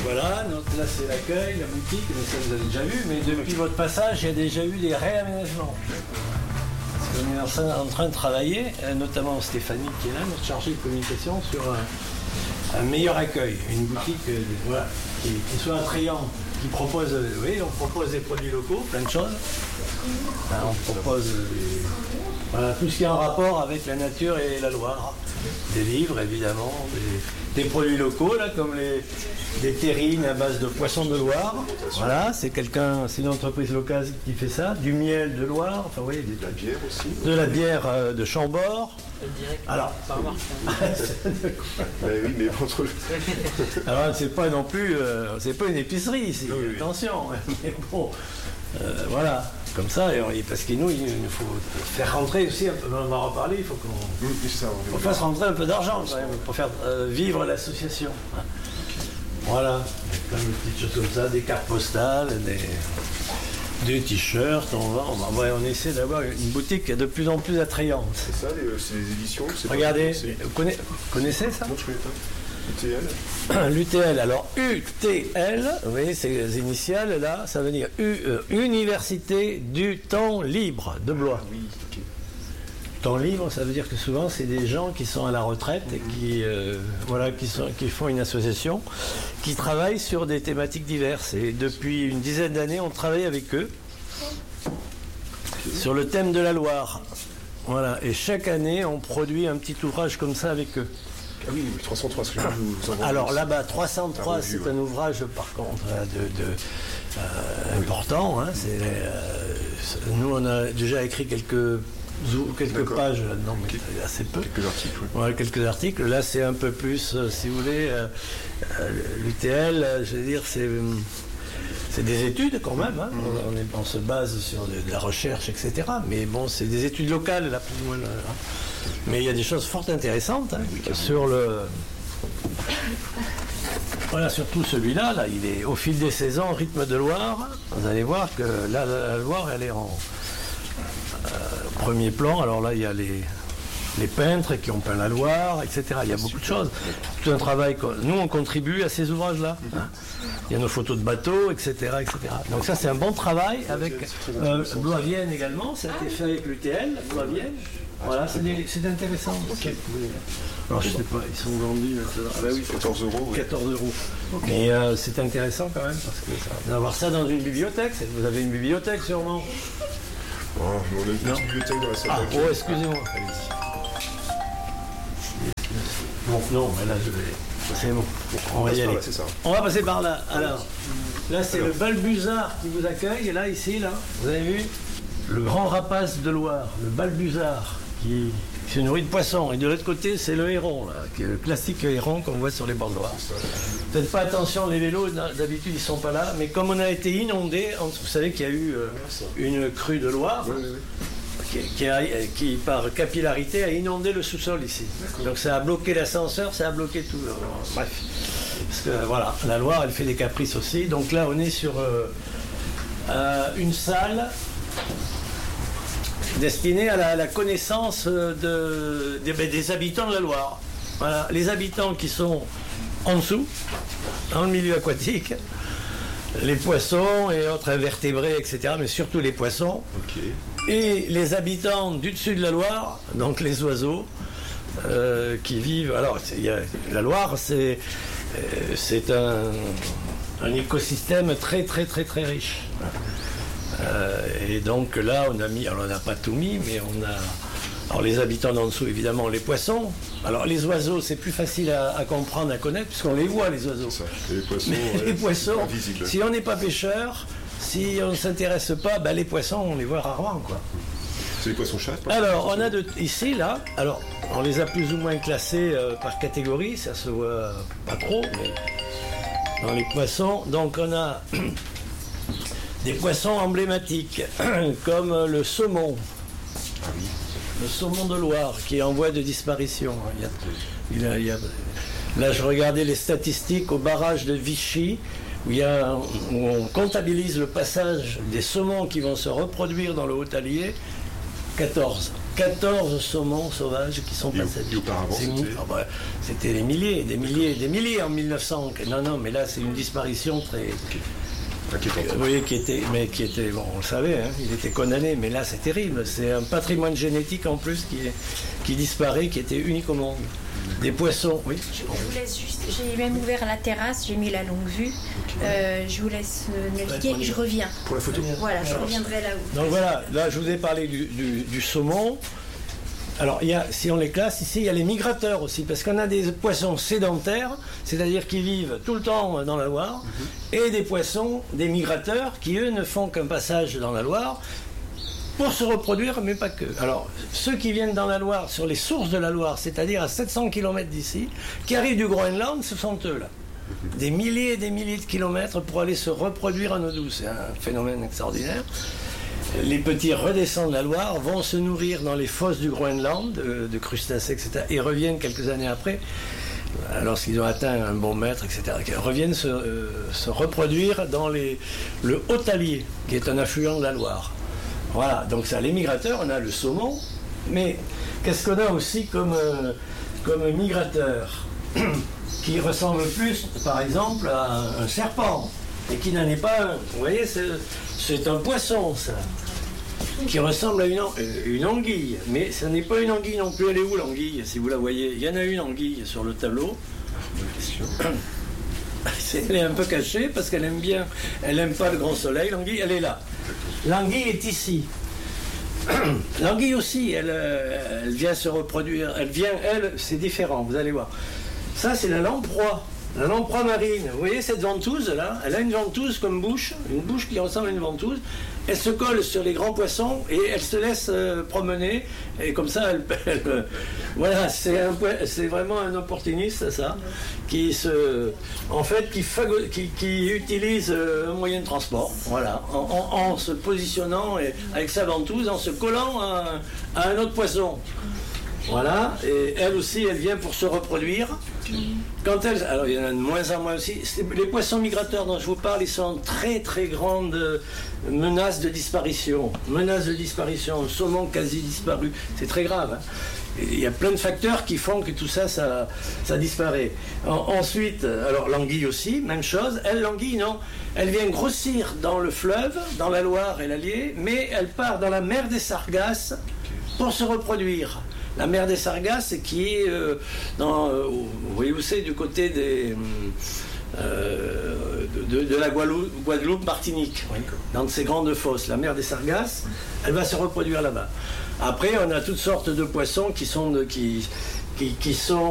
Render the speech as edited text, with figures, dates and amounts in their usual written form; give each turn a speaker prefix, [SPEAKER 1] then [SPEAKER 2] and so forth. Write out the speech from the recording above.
[SPEAKER 1] voilà, donc là c'est l'accueil, la boutique, mais ça vous avez déjà vu, mais depuis votre passage, il y a déjà eu des réaménagements. Parce qu'on est en train de travailler, notamment Stéphanie qui est là, notre chargée de communication, sur un meilleur accueil, une boutique voilà, qui soit attrayante, qui propose, oui, on propose des produits locaux, plein de choses. On propose voilà, tout ce qui est en rapport avec la nature et la Loire. Des livres évidemment, des produits locaux là, comme des terrines à base de poissons de Loire. Voilà, c'est une entreprise locale qui fait ça, du miel de Loire, enfin oui,
[SPEAKER 2] de la bière aussi.
[SPEAKER 1] De la bière de Chambord. Alors,
[SPEAKER 2] oui, mais entre
[SPEAKER 1] alors c'est pas non plus, c'est pas une épicerie ici, oui. Attention, mais bon, voilà. Comme ça, parce que nous, il nous faut faire rentrer aussi, on va en reparler, il faut qu'on fasse rentrer un peu d'argent quand même, pour faire vivre l'association. Voilà, plein de petites choses comme ça, des cartes postales, des t-shirts, on essaie d'avoir une boutique de plus en plus attrayante.
[SPEAKER 2] C'est ça, c'est les éditions.
[SPEAKER 1] Regardez, vous connaissez ça?
[SPEAKER 2] Non, je ne connais pas.
[SPEAKER 1] UTL. L'UTL, alors UTL, vous voyez ces initiales là, ça veut dire Université du temps libre de Blois.
[SPEAKER 2] Oui, ok.
[SPEAKER 1] Temps libre, ça veut dire que souvent c'est des gens qui sont à la retraite et qui font une association, qui travaillent sur des thématiques diverses. Et depuis une dizaine d'années, on travaille avec eux sur le thème de la Loire. Voilà. Et chaque année, on produit un petit ouvrage comme ça avec eux.
[SPEAKER 2] Ah oui, 303, ce que je vous envoie.
[SPEAKER 1] Alors là-bas, 303, c'est un ouvrage par contre important. Hein, nous, on a déjà écrit quelques pages là-dedans, mais assez peu.
[SPEAKER 2] Quelques articles, oui.
[SPEAKER 1] Ouais, quelques articles. Là, c'est un peu plus, si vous voulez, l'UTL, je veux dire, c'est des études quand même. Hein. On se base sur de la recherche, etc. Mais bon, c'est des études locales, là, plus ou moins. Là, hein. Mais il y a des choses fort intéressantes hein, sur le. Voilà, surtout celui-là, là, il est au fil des saisons, rythme de Loire. Vous allez voir que là, la Loire, elle est en premier plan. Alors là, il y a les peintres qui ont peint la Loire, etc. Il y a beaucoup de choses. Tout un travail. Nous, on contribue à ces ouvrages-là. Hein. Il y a nos photos de bateaux, etc., etc. Donc ça, c'est un bon travail avec Blois-Vienne également. Ça a été fait avec l'UTL, Blois-Vienne. Voilà, c'est intéressant. Okay. Alors je sais pas, ils sont vendus maintenant.
[SPEAKER 2] Ah bah oui, 14 €.
[SPEAKER 1] 14 €. Okay. Mais c'est intéressant quand même parce que d'avoir ça dans une bibliothèque, vous avez une bibliothèque sûrement.
[SPEAKER 2] Oh, on a une petite bibliothèque dans la salle.
[SPEAKER 1] Oh, excusez-moi. Bon, non, mais là je vais. C'est bon. On va y aller.
[SPEAKER 2] C'est ça.
[SPEAKER 1] On va passer par là. Alors, là c'est le Balbuzard qui vous accueille. Et là, ici, là, vous avez vu le grand rapace de Loire, le Balbuzard, qui se nourrit de poissons. Et de l'autre côté, c'est le héron, là, qui est le classique héron qu'on voit sur les bords de Loire. Faites pas attention, les vélos, d'habitude, ils sont pas là. Mais comme on a été inondé, vous savez qu'il y a eu une crue de Loire, qui, par capillarité, a inondé le sous-sol ici. Donc ça a bloqué l'ascenseur, ça a bloqué tout. Bref. Parce que, voilà, la Loire, elle fait des caprices aussi. Donc là, on est sur une salle destinée à la connaissance des habitants de la Loire. Voilà, les habitants qui sont en dessous, dans le milieu aquatique, les poissons et autres invertébrés, etc., mais surtout les poissons.
[SPEAKER 2] Okay.
[SPEAKER 1] Et les habitants du dessus de la Loire, donc les oiseaux, qui vivent... Alors, la Loire, c'est un écosystème très, très, très, très riche. Et donc là, on a mis, alors on n'a pas tout mis, mais on a, alors les habitants d'en dessous, évidemment, les poissons. Alors les oiseaux, c'est plus facile à comprendre, à connaître, puisqu'on les voit, les oiseaux.
[SPEAKER 2] Et les poissons,
[SPEAKER 1] mais les poissons, si on n'est pas pêcheur, si on ne s'intéresse pas, ben les poissons, on les voit rarement, quoi.
[SPEAKER 2] C'est les poissons-chats?
[SPEAKER 1] Alors, on a ici, là, alors, on les a plus ou moins classés par catégorie, ça se voit pas trop, mais dans les poissons, donc on a des poissons emblématiques, comme le saumon.
[SPEAKER 2] Ah oui.
[SPEAKER 1] Le saumon de Loire, qui est en voie de disparition. Là, je regardais les statistiques au barrage de Vichy, où on comptabilise le passage des saumons qui vont se reproduire dans le Haut-Allier, 14. 14 saumons sauvages qui sont passés.
[SPEAKER 2] Et auparavant,
[SPEAKER 1] c'était des milliers en 1900. Non, mais là, c'est une disparition très...
[SPEAKER 2] Inquiétant.
[SPEAKER 1] Oui, qui était, bon, on le savait, hein, il était condamné, mais là, c'est terrible. C'est un patrimoine génétique en plus qui disparaît, qui était unique au monde. Des poissons, oui.
[SPEAKER 3] Je vous laisse juste, j'ai même ouvert la terrasse, j'ai mis la longue vue. Je vous laisse naviguer et je reviens.
[SPEAKER 2] Pour la photo.
[SPEAKER 3] Voilà, je reviendrai là où.
[SPEAKER 1] Donc voilà, là je vous ai parlé du saumon. Alors si on les classe, ici il y a les migrateurs aussi, parce qu'on a des poissons sédentaires, c'est-à-dire qui vivent tout le temps dans la Loire, et des poissons, des migrateurs, qui eux ne font qu'un passage dans la Loire, pour se reproduire, mais pas que. Alors, ceux qui viennent dans la Loire, sur les sources de la Loire, c'est-à-dire à 700 km d'ici, qui arrivent du Groenland, ce sont eux, là. Des milliers et des milliers de kilomètres pour aller se reproduire en eau douce. C'est un phénomène extraordinaire. Les petits redescendent la Loire, vont se nourrir dans les fosses du Groenland, de crustacés, etc., et reviennent quelques années après, lorsqu'ils ont atteint un bon mètre, etc., reviennent se reproduire dans le Haut-Allier, qui est un affluent de la Loire. Voilà, donc ça, les migrateurs, on a le saumon, mais qu'est-ce qu'on a aussi comme migrateur qui ressemble plus, par exemple, à un serpent, et qui n'en est pas un. Vous voyez, c'est un poisson, ça, qui ressemble à une anguille, mais ce n'est pas une anguille non plus. Elle est où, l'anguille, si vous la voyez? Il y en a une anguille sur le tableau.
[SPEAKER 2] Bonne question.
[SPEAKER 1] Elle est un peu cachée, parce qu'elle aime pas le grand soleil, l'anguille, elle est là. L'anguille est ici. L'anguille aussi, elle vient se reproduire. Elle, c'est différent, vous allez voir. Ça, c'est la lamproie marine. Vous voyez cette ventouse là? Elle a une ventouse comme bouche, une bouche qui ressemble à une ventouse. Elle se colle sur les grands poissons et elle se laisse promener. Et comme ça, voilà, c'est vraiment un opportuniste, ça, qui utilise un moyen de transport, voilà, en se positionnant avec sa ventouse, en se collant à un autre poisson. Voilà, et elle aussi, elle vient pour se reproduire. Alors il y en a de moins en moins aussi. Les poissons migrateurs dont je vous parle, ils sont en très très grande menace de disparition. Menace de disparition, le saumon quasi disparu. C'est très grave. Hein. Il y a plein de facteurs qui font que tout ça disparaît. Ensuite, alors l'anguille aussi, même chose. L'anguille, non. Elle vient grossir dans le fleuve, dans la Loire et l'Allier, mais elle part dans la mer des Sargasses pour se reproduire. La mer des Sargasses, qui est vous voyez où c'est, du côté de la Guadeloupe, Martinique, dans ces grandes fosses. La mer des Sargasses, elle va se reproduire là-bas. Après, on a toutes sortes de poissons qui sont